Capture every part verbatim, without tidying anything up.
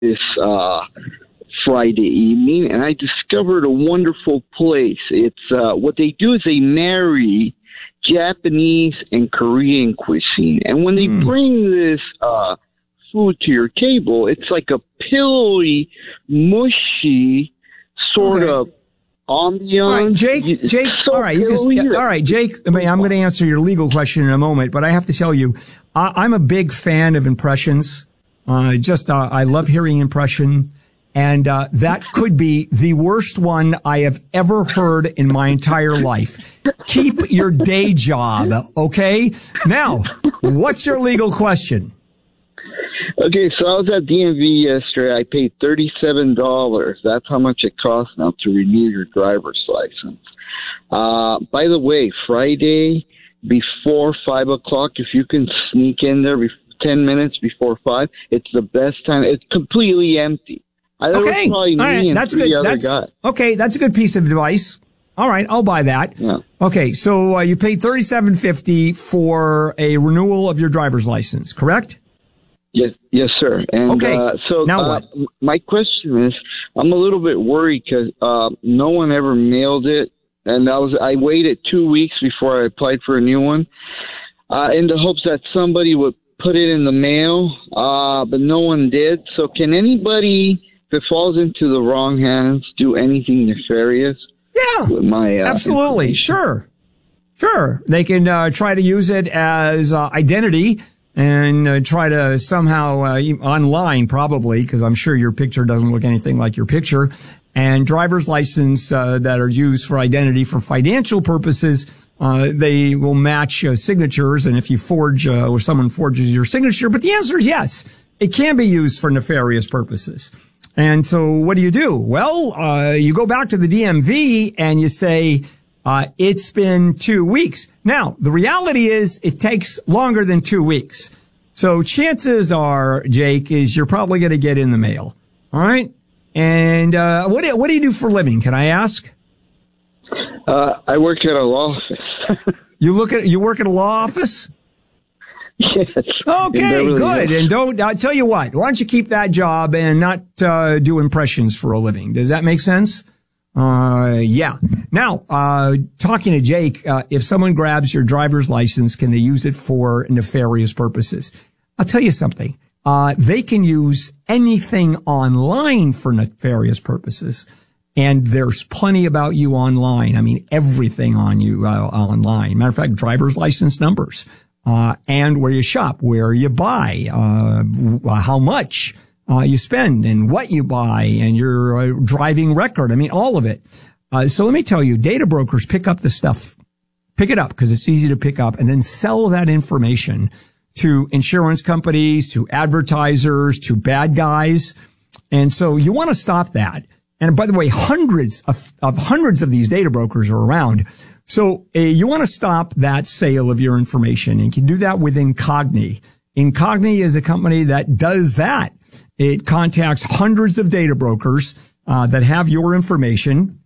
this uh, Friday evening, and I discovered a wonderful place. It's uh, what they do is they marry Japanese and Korean cuisine, and when they mm. bring this uh, food to your table, it's like a pillowy, mushy sort okay. of ambiance. All right, Jake. Jake. So all right, you can, all right, Jake. I mean, I'm going to answer your legal question in a moment, but I have to tell you, I, I'm a big fan of impressions. Uh, just uh, I love hearing impression. And uh, that could be the worst one I have ever heard in my entire life. Keep your day job, okay? Now, what's your legal question? Okay, so I was at D M V yesterday. I paid thirty-seven dollars. That's how much it costs now to renew your driver's license. Uh, by the way, Friday before five o'clock, if you can sneak in there before, ten minutes before five, it's the best time. It's completely empty. Okay, all right. That's good. That's, okay, that's a good piece of advice. All right, I'll buy that. Yeah. Okay, so uh, you paid thirty-seven fifty for a renewal of your driver's license, correct? Yes, yes, sir. And okay. uh, so now uh, what? My question is, I'm a little bit worried because uh, no one ever mailed it, and I was I waited two weeks before I applied for a new one, uh, in the hopes that somebody would put it in the mail, uh, but no one did. So can anybody, if it falls into the wrong hands, do anything nefarious? Yeah, with my, uh, absolutely. Sure. Sure. They can uh, try to use it as uh, identity and uh, try to somehow, uh, online probably, because I'm sure your picture doesn't look anything like your picture, and driver's license uh, that are used for identity for financial purposes, uh, they will match uh, signatures, and if you forge uh, or someone forges your signature, but the answer is yes. It can be used for nefarious purposes. And so what do you do? Well, uh, you go back to the D M V and you say, uh, it's been two weeks. Now, the reality is it takes longer than two weeks. So chances are, Jake, is you're probably going to get in the mail. All right. And, uh, what do, what do you do for a living? Can I ask? Uh, I work at a law office. You look at, you work at a law office? Yes. Okay, good. And don't, I'll tell you what, why don't you keep that job and not, uh, do impressions for a living? Does that make sense? Uh, yeah. Now, uh, talking to Jake, uh, if someone grabs your driver's license, can they use it for nefarious purposes? I'll tell you something. Uh, they can use anything online for nefarious purposes. And there's plenty about you online. I mean, everything on you, uh, online. Matter of fact, driver's license numbers. Uh, and where you shop, where you buy, uh, how much, uh, you spend and what you buy and your uh, driving record. I mean, all of it. Uh, so let me tell you, data brokers pick up the stuff, pick it up because it's easy to pick up and then sell that information to insurance companies, to advertisers, to bad guys. And so you want to stop that. And by the way, hundreds of, of hundreds of these data brokers are around. So uh, you want to stop that sale of your information, and you can do that with Incogni. Incogni is a company that does that. It contacts hundreds of data brokers uh, that have your information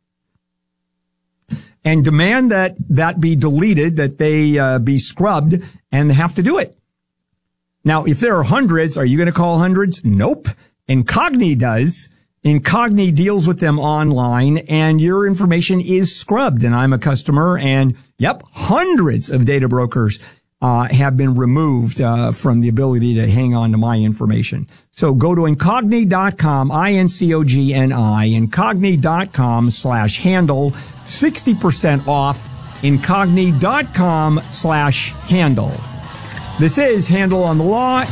and demand that that be deleted, that they uh, be scrubbed, and they have to do it. Now, if there are hundreds, are you going to call hundreds? Nope. Incogni does. Incogni deals with them online and your information is scrubbed. And I'm a customer and yep, hundreds of data brokers, uh, have been removed, uh, from the ability to hang on to my information. So go to incogni dot com, I N C O G N I, incogni dot com slash handle, sixty percent off, incogni dot com slash handle. This is Handle on the Law.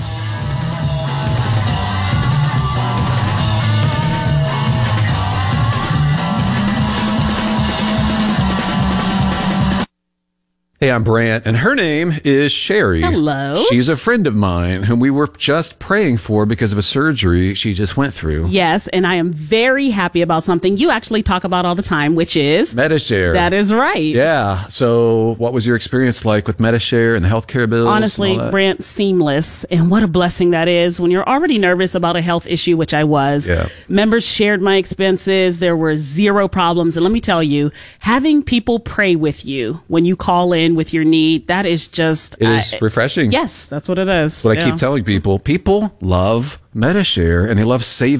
Hey, I'm Brant, and her name is Sherry. Hello. She's a friend of mine whom we were just praying for because of a surgery she just went through. Yes, and I am very happy about something you actually talk about all the time, which is Medi-Share. That is right. Yeah. So what was your experience like with Medi-Share and the healthcare bills? Honestly, Brant, seamless. And what a blessing that is when you're already nervous about a health issue, which I was. Yeah. Members shared my expenses. There were zero problems. And let me tell you, having people pray with you when you call in with your need, that is just it is uh, refreshing. Yes, that's what it is. What yeah. I keep telling people, people love Medi-Share and they love saving